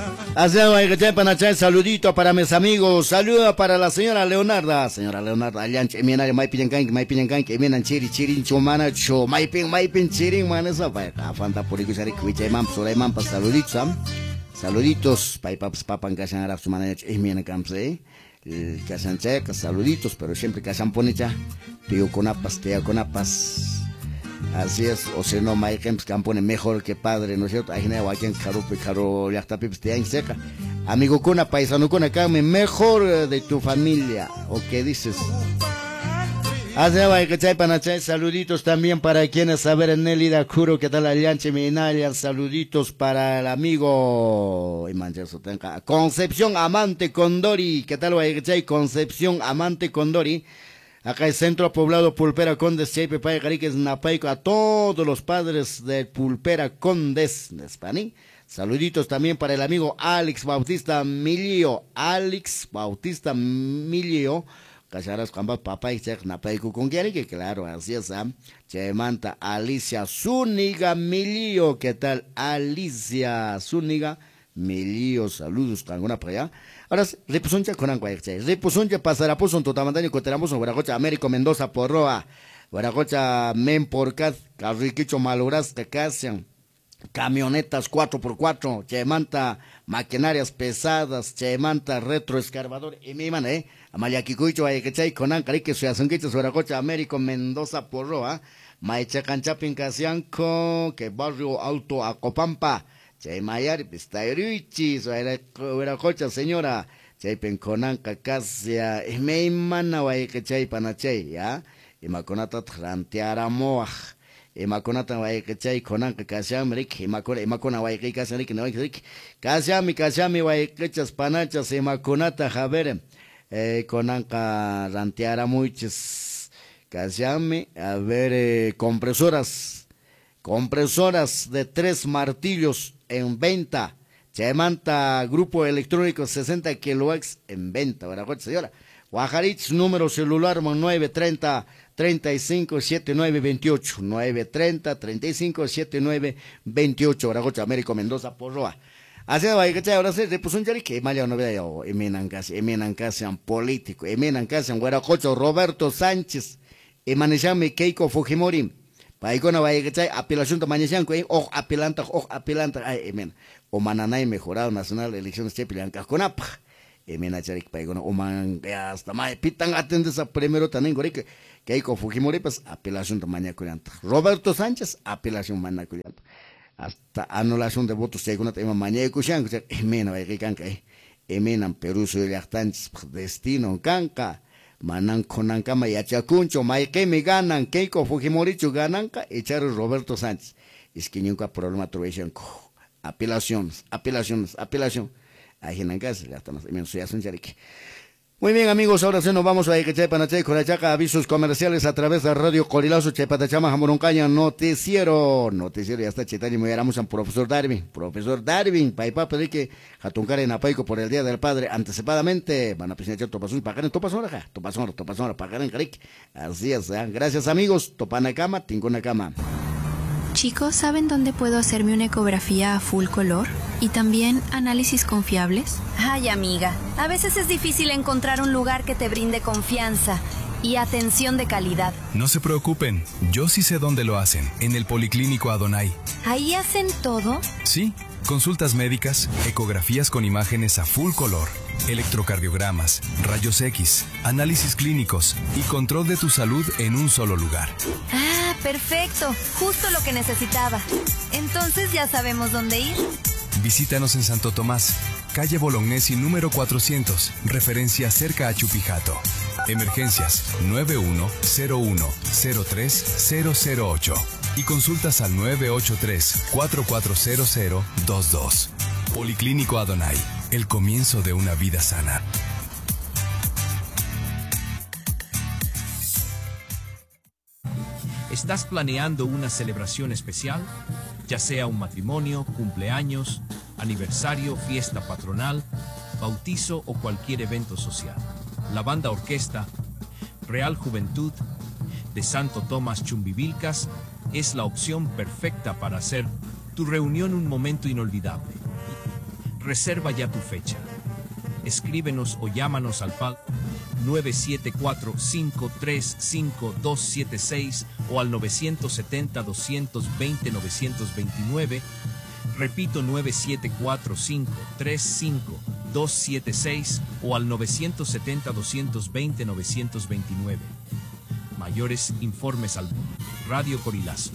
Saludito para mis amigos, saludo para la señora Leonarda, allanche, miena, maipin que minan chirin, chumana, cho, maipin, chirin, manesa, fanta por igual que mam, soray pa saluditos, papan casan arab su manera, miena camse, casan checa, saluditos, pero siempre casan ponicha, tío con apas. Así es, o si no, Mike Campone mejor que padre, ¿no es cierto? Ahí no hay quien caro, ya está pipis, te seca. Amigo Cuna, paisano Cuna, came mejor de tu familia, ¿o qué dices? Así va, que chay, saluditos también para quienes saber Nelly Dacuro, ¿qué tal Alianche Minalia? Saluditos para el amigo Concepción Amante Condori, ¿qué tal va, que Concepción Amante Condori? Acá el centro poblado Pulpera Condes, Chaipe Paya Cariques Napaico, a todos los padres de Pulpera Condes de España. Saluditos también para el amigo Alex Bautista Milio, Cacharas Camba Papá y Chek Napaico con que claro, así es, Chemanta Alicia Zúñiga Milio, ¿qué tal Alicia Zúñiga Milio? Saludos, Canguna para allá. Ahora, repusuncha con anguayche, repusuncha pasarapusun totamandaño coteramos Guaracocha Américo Mendoza Porroa, Guaracocha Men Porcat, Carriquicho Maluras que casian, camionetas 4x4, Chemanta maquinarias pesadas, Chemanta retroescarbador, y mi man, Amayaquicuicho, Ayquechay, con Ancarique, Suyasunquicho, Guaracocha Américo Mendoza Porroa, Maicha Canchapin Casianco, que barrio Alto Acopampa, Chay Mayar, Pistayruichi, Hueracocha, señora, Chay Penconanca, Casia, Meimana, Guayquechay, Panachay, ya, y Maconata Tranteara Moaj, y Maconata Guayquechay, Conanca, Casiamric, y Macona Guayquechay, Casiamric, no Rick, Casiami, Guayquechas, Panachas, y Maconata Javer, Conanca Ranteara Muchas, Casiami, a ver, compresoras de 3 martillos en venta. Chemanta Grupo Electrónico 60 kilowatts en venta. Señora, Guajarich, número celular 930 35 79 28. 930 35 79 28. Guaracocha Américo Mendoza Porroa. Así va, que ahora se puso un yari que maya no vea yo, eminan casi político, eminan casi Guaracocha Roberto Sánchez, emanejame Keiko Fujimori. Paikona vaya que chay apelación de mañana apelanta ay emen o mananay mejorado nacional elecciones chepilanca con apa emena charik paikona o man hasta mai pitan atendes a primero también gore que Keiko Fujimori pues apelación de mañana curanta Roberto Sánchez apelación mañana curanta hasta anulación de votos según tema mañana kushan emena vaya que canca emenan Perú soy destino canca Manan Konankama Yachacuncho, Maikemi ganan, Keiko Fujimorichu gananka, echar Roberto Sánchez. Es que nunca problema tuve apelación. Ahí en la casa, ya estamos, muy bien amigos, ahora sí nos vamos a Echay Panachay con la chaca, avisos comerciales a través de Radio Corilazo, Chepatachama, Jamoroncaña, noticiero, ya está Chetani, muy éramos al profesor Darwin, Paipa, pedí que Jatuncare en Apaico por el Día del Padre, anticipadamente, van a presentar Topazón, pagar en Topazón, pagar en Caric, así es, gracias amigos, Topanacama, Tinconacama. Chicos, ¿saben dónde puedo hacerme una ecografía a full color? ¿Y también análisis confiables? Ay, amiga, a veces es difícil encontrar un lugar que te brinde confianza y atención de calidad. No se preocupen, yo sí sé dónde lo hacen, en el Policlínico Adonai. ¿Ahí hacen todo? Sí, consultas médicas, ecografías con imágenes a full color, electrocardiogramas, rayos X, análisis clínicos y control de tu salud en un solo lugar. Ah, perfecto, justo lo que necesitaba. Entonces ya sabemos dónde ir. Visítanos en Santo Tomás, calle Bolognesi número 400, referencia cerca a Chupijato. Emergencias 9101-03008 y consultas al 983-440022. Policlínico Adonai, el comienzo de una vida sana. ¿Estás planeando una celebración especial? Ya sea un matrimonio, cumpleaños, aniversario, fiesta patronal, bautizo o cualquier evento social. La banda orquesta Real Juventud de Santo Tomás Chumbivilcas es la opción perfecta para hacer tu reunión un momento inolvidable. Reserva ya tu fecha. Escríbenos o llámanos al PAL 974-535-276 o al 970-220-929. Repito, 974-535-276 o al 970-220-929. Mayores informes al Radio Corilazo.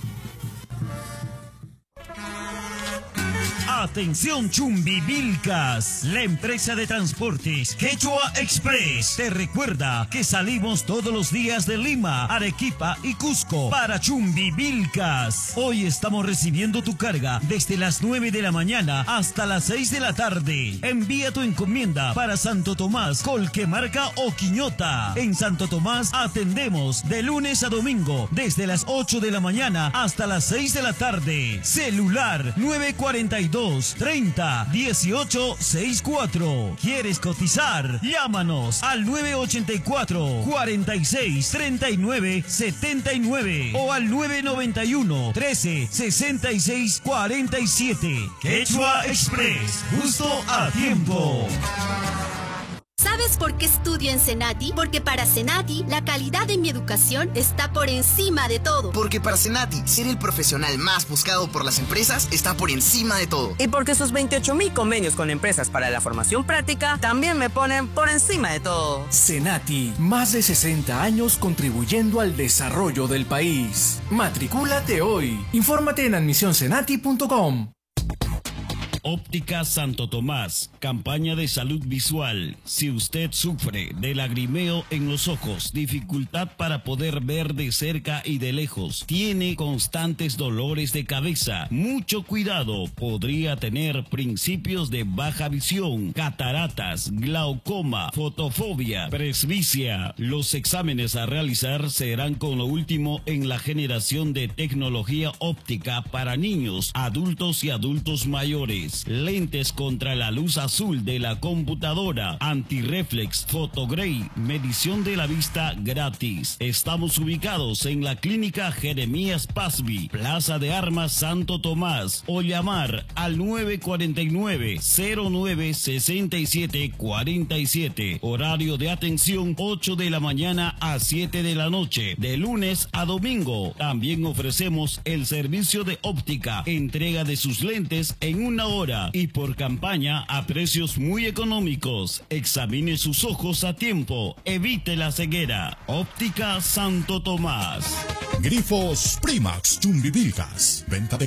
Atención Chumbivilcas, la empresa de transportes Quechua Express te recuerda que salimos todos los días de Lima, Arequipa y Cusco para Chumbivilcas. Hoy estamos recibiendo tu carga desde las 9 de la mañana hasta las 6 de la tarde. Envía tu encomienda para Santo Tomás, Colquemarca o Quiñota. En Santo Tomás atendemos de lunes a domingo desde las 8 de la mañana hasta las 6 de la tarde. Celular 942-30-1864. ¿Quieres cotizar? Llámanos al 984-46-39-79 o al 991-13-66-47. Quechua Express, justo a tiempo. ¿Sabes por qué estudio en Senati? Porque para Senati, la calidad de mi educación está por encima de todo. Porque para Senati, ser el profesional más buscado por las empresas está por encima de todo. Y porque sus 28.000 convenios con empresas para la formación práctica también me ponen por encima de todo. Senati, más de 60 años contribuyendo al desarrollo del país. Matricúlate hoy. Infórmate en admisionsenati.com. Óptica Santo Tomás, campaña de salud visual. Si usted sufre de lagrimeo en los ojos, dificultad para poder ver de cerca y de lejos, tiene constantes dolores de cabeza, mucho cuidado, podría tener principios de baja visión, cataratas, glaucoma, fotofobia, presbicia. Los exámenes a realizar serán con lo último en la generación de tecnología óptica para niños, adultos y adultos mayores. Lentes contra la luz azul de la computadora, antirreflex, fotogray, medición de la vista gratis. Estamos ubicados en la clínica Jeremías Pasby, Plaza de Armas Santo Tomás, o llamar al 949-096747. Horario de atención 8 de la mañana a 7 de la noche, de lunes a domingo. También ofrecemos el servicio de óptica, entrega de sus lentes en una hora y por campaña a precios muy económicos. Examine sus ojos a tiempo, evite la ceguera. Óptica Santo Tomás. Grifos Primax Chumbivilcas, venta de